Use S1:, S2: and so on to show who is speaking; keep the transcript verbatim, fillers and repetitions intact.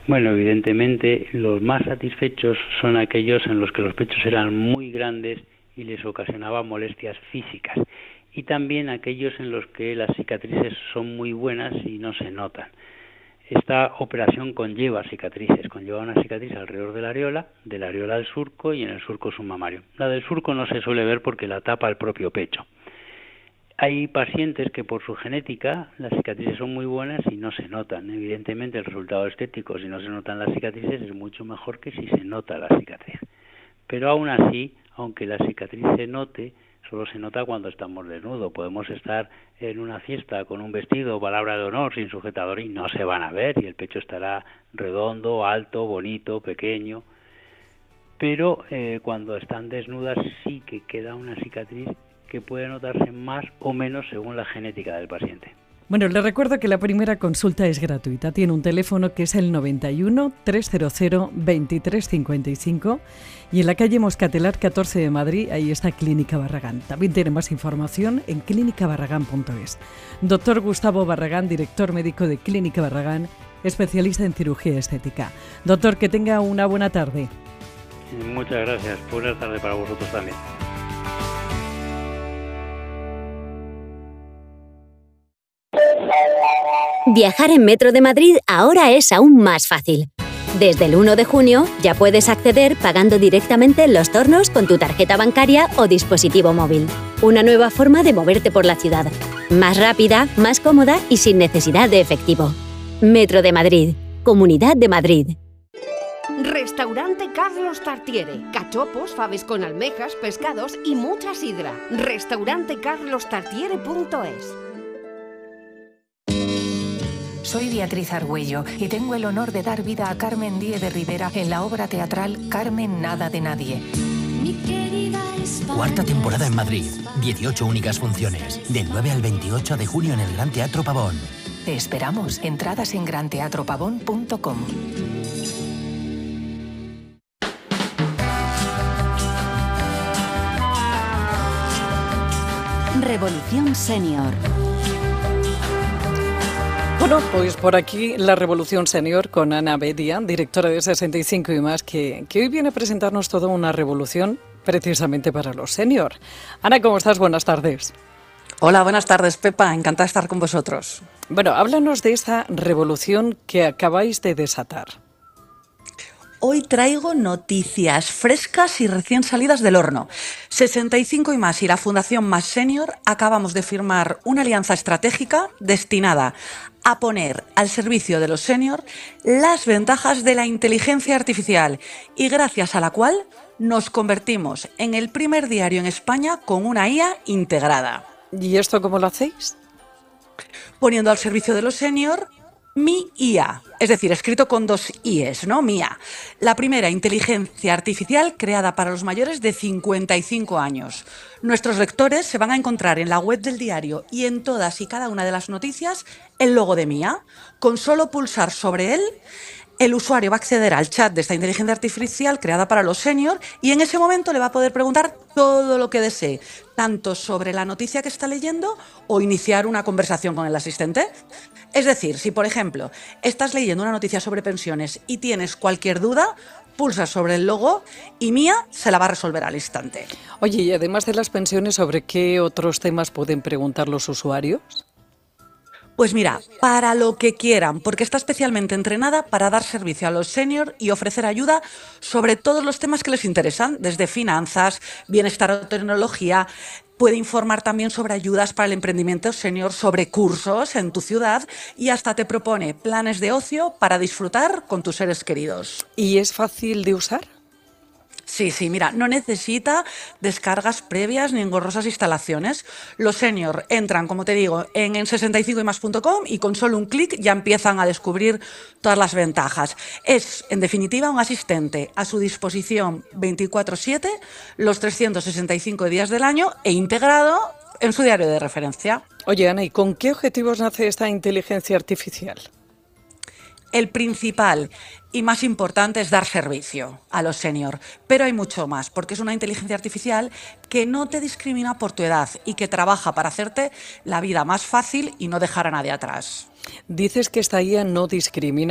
S1: Bueno, evidentemente los más satisfechos son aquellos en los que los pechos eran muy grandes y les ocasionaba molestias físicas, y también aquellos en los que las cicatrices son muy buenas y no se notan. Esta operación conlleva cicatrices, conlleva una cicatriz alrededor de la areola, de la areola al surco y en el surco submamario. La del surco no se suele ver porque la tapa el propio pecho. Hay pacientes que por su genética las cicatrices son muy buenas y no se notan. Evidentemente el resultado estético, si no se notan las cicatrices, es mucho mejor que si se nota la cicatriz. Pero aún así, aunque la cicatriz se note, solo se nota cuando estamos desnudos. Podemos estar en una fiesta con un vestido, palabra de honor, sin sujetador y no se van a ver, y el pecho estará redondo, alto, bonito, pequeño. Pero eh, cuando están desnudas sí que queda una cicatriz que puede notarse más o menos según la genética del paciente.
S2: Bueno, le recuerdo que la primera consulta es gratuita. Tiene un teléfono que es el noventa y uno, trescientos veintitrés cincuenta y cinco y en la calle Moscatelar catorce de Madrid, ahí está Clínica Barragán. También tiene más información en clínica barragán punto es. Doctor Gustavo Barragán, director médico de Clínica Barragán, especialista en cirugía estética. Doctor, que tenga una buena tarde.
S1: Muchas gracias. Buenas tardes para vosotros también.
S3: Viajar en Metro de Madrid ahora es aún más fácil. Desde el uno de junio ya puedes acceder pagando directamente en los tornos con tu tarjeta bancaria o dispositivo móvil. Una nueva forma de moverte por la ciudad. Más rápida, más cómoda y sin necesidad de efectivo. Metro de Madrid. Comunidad de Madrid.
S4: Restaurante Carlos Tartiere. Cachopos, faves con almejas, pescados y mucha sidra. Restaurante carlos tartiere punto es.
S5: Soy Beatriz Argüello y tengo el honor de dar vida a Carmen Díez de Rivera en la obra teatral Carmen Nada de Nadie.
S6: Cuarta temporada en Madrid. dieciocho únicas funciones. Del nueve al veintiocho de junio en el Gran Teatro Pavón.
S5: Te esperamos. Entradas en gran teatro pavón punto com.
S3: Revolución Senior.
S2: Bueno, pues por aquí la Revolución Senior con Ana Bedia, directora de sesenta y cinco y más, que, que hoy viene a presentarnos toda una revolución precisamente para los senior. Ana, ¿cómo estás? Buenas tardes.
S7: Hola, buenas tardes, Pepa. Encantada de estar con vosotros.
S2: Bueno, háblanos de esta revolución que acabáis de desatar.
S7: Hoy traigo noticias frescas y recién salidas del horno. sesenta y cinco y más y la Fundación Más Senior acabamos de firmar una alianza estratégica destinada a poner al servicio de los senior las ventajas de la inteligencia artificial y gracias a la cual nos convertimos en el primer diario en España con una I A integrada.
S2: ¿Y esto cómo lo hacéis?
S7: Poniendo al servicio de los senior Mi I A, es decir, escrito con dos I's, ¿no? M I A. La primera inteligencia artificial creada para los mayores de cincuenta y cinco años. Nuestros lectores se van a encontrar en la web del diario y en todas y cada una de las noticias el logo de M I A. Con solo pulsar sobre él, el usuario va a acceder al chat de esta inteligencia artificial creada para los senior y en ese momento le va a poder preguntar todo lo que desee, tanto sobre la noticia que está leyendo o iniciar una conversación con el asistente. Es decir, si por ejemplo estás leyendo una noticia sobre pensiones y tienes cualquier duda, pulsas sobre el logo y M I A se la va a resolver al instante.
S2: Oye, y además de las pensiones, ¿sobre qué otros temas pueden preguntar los usuarios?
S7: Pues mira, para lo que quieran, porque está especialmente entrenada para dar servicio a los senior y ofrecer ayuda sobre todos los temas que les interesan, desde finanzas, bienestar o tecnología. Puede informar también sobre ayudas para el emprendimiento senior, sobre cursos en tu ciudad y hasta te propone planes de ocio para disfrutar con tus seres queridos.
S2: ¿Y es fácil de usar?
S7: Sí, sí, mira, no necesita descargas previas ni engorrosas instalaciones. Los senior entran, como te digo, en, en sesenta y cinco y más punto com y con solo un clic ya empiezan a descubrir todas las ventajas. Es, en definitiva, un asistente a su disposición veinticuatro siete, los trescientos sesenta y cinco días del año e integrado en su diario de referencia.
S2: Oye, Ana, ¿y con qué objetivos nace esta inteligencia artificial?
S7: El principal y más importante es dar servicio a los senior, pero hay mucho más, porque es una inteligencia artificial que no te discrimina por tu edad y que trabaja para hacerte la vida más fácil y no dejar a nadie atrás.
S2: Dices que esta I A no discrimina